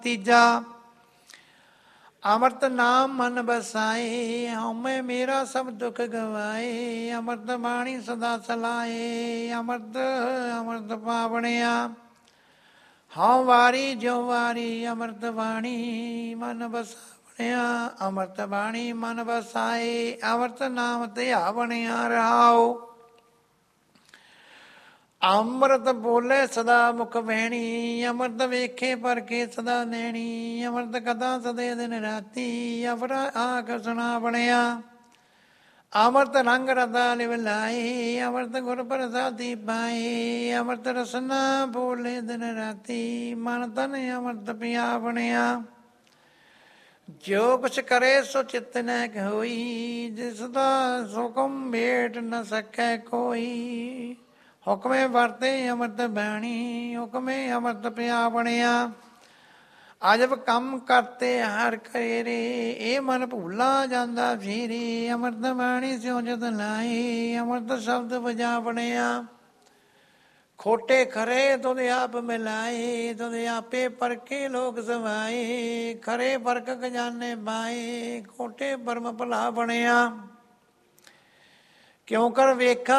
ਤੀਜਾ ਅੰਮ੍ਰਿਤ ਨਾਮ ਮਨ ਬਸਾਏ, ਹਉਮੈ ਮੇਰਾ ਸਭ ਦੁੱਖ ਗਵਾਏ। ਅੰਮ੍ਰਿਤ ਬਾਣੀ ਸਦਾ ਸਲਾਏ, ਅੰਮ੍ਰਿਤ ਅੰਮ੍ਰਿਤ ਪਾਵਣਿਆ। ਹਉ ਵਾਰੀ ਜੋ ਵਾਰੀ ਅੰਮ੍ਰਿਤ ਬਾਣੀ ਮਨ ਬਸਾਵਣਿਆ। ਅੰਮ੍ਰਿਤ ਬਾਣੀ ਮਨ ਬਸਾਏ, ਅੰਮ੍ਰਿਤ ਨਾਮ ਧਿਆਵਣਿਆ ਰਹਾਉ। ਅੰਮ੍ਰਿਤ ਬੋਲੇ ਸਦਾ ਮੁਖ ਵਹਿਣੀ, ਅੰਮ੍ਰਿਤ ਵੇਖੇ ਪਰਖੇ ਸਦਾ ਨੈਣੀ। ਅੰਮ੍ਰਿਤ ਕਥਾ ਸਦੇ ਦਿਨ ਰਾਤੀ, ਅਵਰ ਆਖ ਸੁਣਾ ਬਣਿਆ। ਅੰਮ੍ਰਿਤ ਰੰਗ ਰਤਾ ਲਿਵ ਲਾਏ, ਅੰਮ੍ਰਿਤ ਗੁਰ ਪ੍ਰਸਾਦੀ ਪਾਏ। ਅੰਮ੍ਰਿਤ ਰਸਨਾ ਬੋਲੇ ਦਿਨ ਰਾਤੀ, ਮਨ ਤਨ ਅੰਮ੍ਰਿਤ ਪਿਆ ਬਣਿਆ। ਜੋ ਕੁਛ ਕਰੇ ਸੋ ਚਿਤ ਨੈਕ ਹੋਈ, ਜਿਸ ਦਾ ਹੁਕਮ ਭੇਟ ਨ ਸਕੈ ਕੋਈ। ਹੁਕਮੇ ਵਰਤੇ ਅੰਮ੍ਰਿਤ ਬਾਣੀ, ਹੁਕਮੇ ਅੰਮ੍ਰਿਤ ਪਿਆ ਬਣਿਆ। ਅਜਬ ਕੰਮ ਕਰਤੇ ਹਰ ਕਰੇ, ਇਹ ਮਨ ਭੂਲਾ ਜਾਂਦਾ ਫੇਰੇ। ਅੰਮ੍ਰਿਤ ਬਾਣੀ ਸਿਉ ਜਤ ਲਾਏ, ਅੰਮ੍ਰਿਤ ਸ਼ਬਦ ਵਜਾ ਬਣਿਆ। ਖੋਟੇ ਖਰੇ ਤੁਧ ਆਪ ਮਿਲਾਏ, ਤੁਧ ਆਪੇ ਪਰਖੇ ਲੋਕ ਸਮਾਏ। ਖਰੇ ਪਰਖ ਖਜ਼ਾਨੇ ਪਾਏ, ਖੋਟੇ ਬਰਮ ਭਲਾ ਬਣਿਆ। ਕਿਉਂ ਕਰ ਵੇਖਾ